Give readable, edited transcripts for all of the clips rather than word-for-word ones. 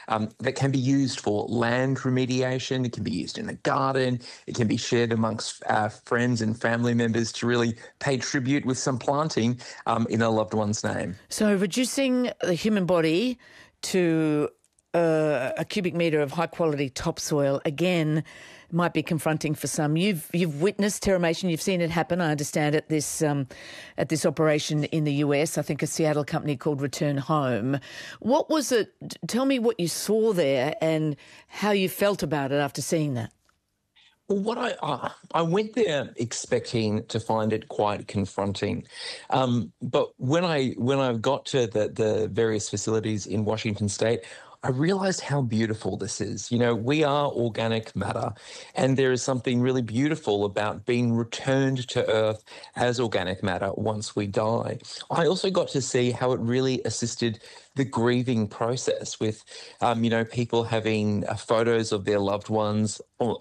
that can be used for land remediation. It can be used in the garden. It can be shared amongst friends and family members to really pay tribute with some planting in a loved one's name. So reducing the human body to a cubic metre of high-quality topsoil, again, might be confronting for some. You've witnessed terramation. You've seen it happen, I understand, at this operation in the US, I think a Seattle company called Return Home. What was it? Tell me what you saw there and how you felt about it after seeing that. Well, I went there expecting to find it quite confronting, but when I got to the various facilities in Washington State, I realized how beautiful this is. You know, we are organic matter, and there is something really beautiful about being returned to Earth as organic matter once we die. I also got to see how it really assisted the grieving process with, people having photos of their loved ones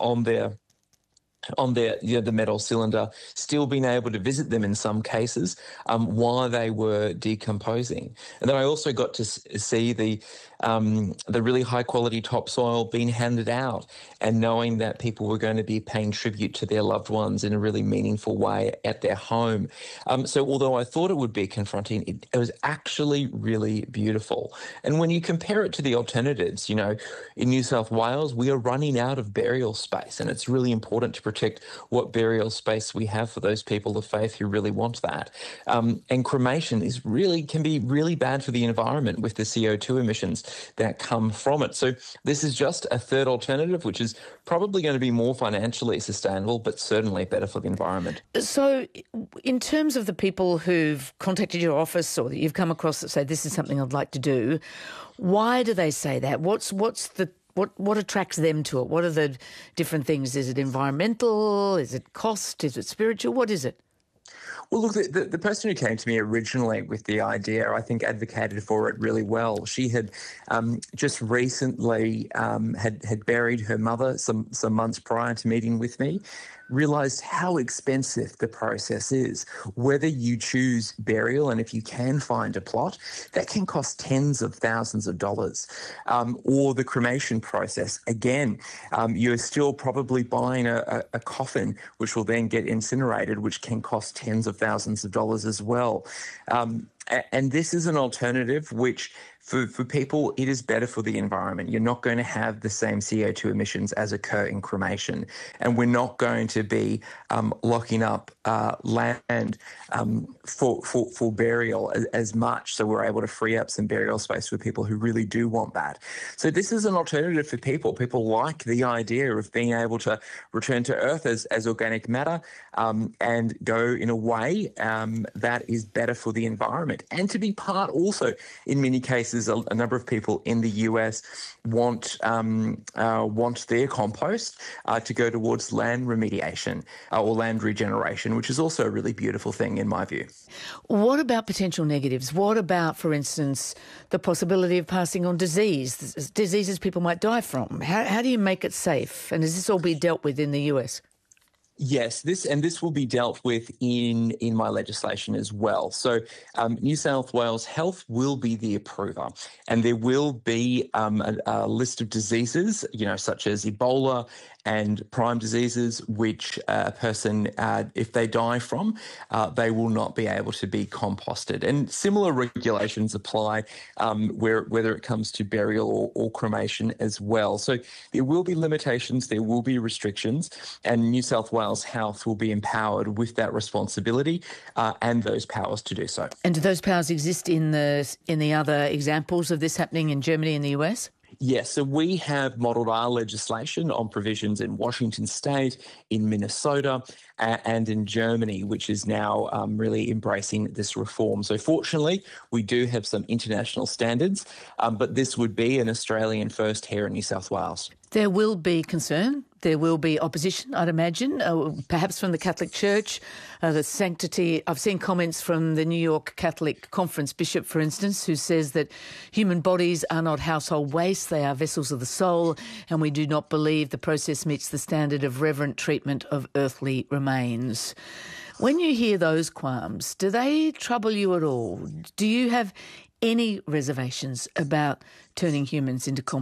on their the metal cylinder, still being able to visit them in some cases while they were decomposing. And then I also got to see the really high quality topsoil being handed out, and knowing that people were going to be paying tribute to their loved ones in a really meaningful way at their home. So although I thought it would be confronting, it was actually really beautiful. And when you compare it to the alternatives, in New South Wales, we are running out of burial space, and it's really important to protect what burial space we have for those people of faith who really want that. And cremation can be really bad for the environment with the CO2 emissions that come from it. So this is just a third alternative, which is probably going to be more financially sustainable, but certainly better for the environment. So in terms of the people who've contacted your office or that you've come across that say, this is something I'd like to do, why do they say that? What attracts them to it? What are the different things? Is it environmental? Is it cost? Is it spiritual? What is it? Well, look, the person who came to me originally with the idea, I think, advocated for it really well. She had just recently had buried her mother some months prior to meeting with me, realised how expensive the process is. Whether you choose burial, and if you can find a plot, that can cost tens of thousands of dollars. Or the cremation process, again, you're still probably buying a coffin, which will then get incinerated, which can cost tens of thousands of dollars as well. And this is an alternative which, for people, it is better for the environment. You're not going to have the same CO2 emissions as occur in cremation. And we're not going to be locking up land for burial as much. So we're able to free up some burial space for people who really do want that. So this is an alternative for people. People like the idea of being able to return to Earth as organic matter and go in a way that is better for the environment. And to be part also, in many cases, a number of people in the US want their compost to go towards land remediation or land regeneration, which is also a really beautiful thing in my view. What about potential negatives? What about, for instance, the possibility of passing on diseases people might die from? How do you make it safe? And does this all be dealt with in the US? Yes, this will be dealt with in my legislation as well. So New South Wales Health will be the approver, and there will be a list of diseases, such as Ebola and prime diseases, which a person, if they die from, they will not be able to be composted. And similar regulations apply whether it comes to burial or cremation as well. So there will be limitations, there will be restrictions, and New South Wales Health will be empowered with that responsibility and those powers to do so. And do those powers exist in the other examples of this happening in Germany and the US? Yes, so we have modelled our legislation on provisions in Washington State, in Minnesota, and in Germany, which is now really embracing this reform. So fortunately, we do have some international standards, but this would be an Australian first here in New South Wales. There will be concern. There will be opposition, I'd imagine, perhaps from the Catholic Church, the sanctity. I've seen comments from the New York Catholic Conference Bishop, for instance, who says that human bodies are not household waste, they are vessels of the soul, and we do not believe the process meets the standard of reverent treatment of earthly remains. When you hear those qualms, do they trouble you at all? Do you have any reservations about turning humans into